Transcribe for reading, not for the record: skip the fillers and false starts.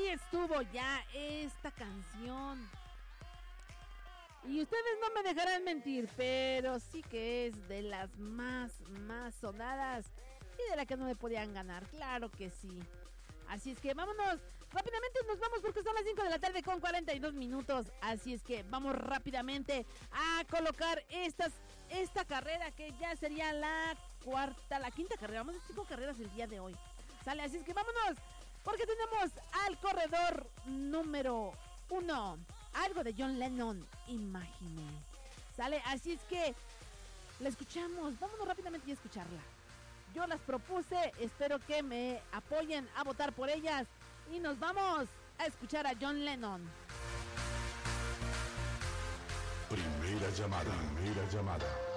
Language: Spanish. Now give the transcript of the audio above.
ahí estuvo ya esta canción. Y ustedes no me dejarán mentir, pero sí que es de las más sonadas y de la que no me podían ganar, claro que sí. Así es que vámonos, rápidamente nos vamos porque son las 5 de la tarde con 42 minutos. Así es que vamos rápidamente a colocar esta carrera que ya sería la quinta carrera. Vamos a hacer 5 carreras el día de hoy. Sale, así es que vámonos porque tenemos al corredor número 1. Algo de John Lennon, Imagine. Sale, así es que la escuchamos. Vámonos rápidamente a escucharla. Yo las propuse, espero que me apoyen a votar por ellas. Y nos vamos a escuchar a John Lennon. Primera llamada.